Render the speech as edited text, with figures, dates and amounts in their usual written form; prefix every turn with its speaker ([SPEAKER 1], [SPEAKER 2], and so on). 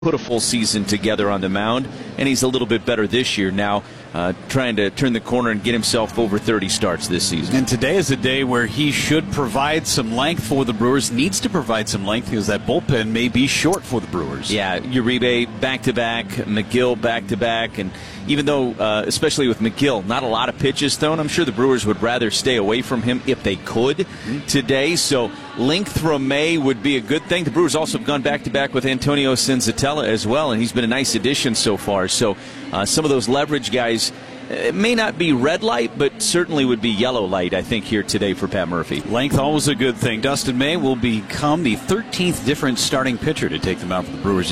[SPEAKER 1] put a full season together on the mound, and he's a little bit better this year now, trying to turn the corner and get himself over 30 starts this season.
[SPEAKER 2] And today is a day where he should provide some length for the Brewers, needs to provide some length because that bullpen may be short for the Brewers.
[SPEAKER 1] Yeah, Uribe back-to-back, McGill back-to-back, and even though, especially with McGill, not a lot of pitches thrown, I'm sure the Brewers would rather stay away from him if they could today. So length from May would be a good thing. The Brewers also have gone back-to-back with Antonio Senzatella as well, and he's been a nice addition so far. So some of those leverage guys, it may not be red light, but certainly would be yellow light, I think, here today for Pat Murphy.
[SPEAKER 2] Length always a good thing. Dustin May will become the 13th different starting pitcher to take them out for the Brewers